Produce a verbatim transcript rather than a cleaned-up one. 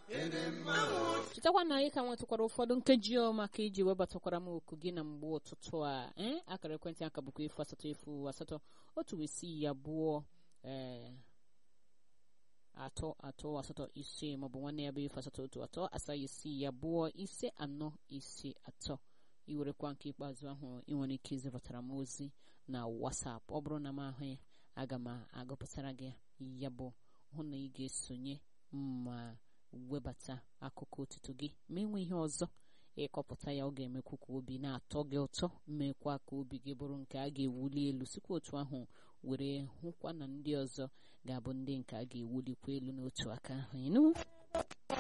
chetakwa na anyị ka nwetụkwara ụfọdụ nkeji o maka iji webatakwara m oku gị na mgbe ụtụtụ a ee akara ekwentị aka bụkwa efu asatọ efu asatọ otu isii abụọ ee atọ atọ asatọ ise maọbụ nwanne ya bụ efu asatọ otu atọ asaa isii abụọ ise anọ ise atọ iwerekwa nke ikpeazụ ahụ ị nwere ike izibatara m ozi na WhatsApp ọ bụrụ na m ahụ ya aga m agụpụtara gị ya bụ hụ na ị ga-esonye ma webata akụkọ otuto gị ma enwe ihe ọzọ ịkọpụta ya ọ ga-emekwa ka obi na-atọ gị ụtọ mmekwa ka obi gị bụrụ nke a ga-ewuli elu sikwa otu ahụ were hụkwa na ndị ọzọ ga-abụ ndị nke a ga-ewulikwa elu n'otu aka ahụ ịnụ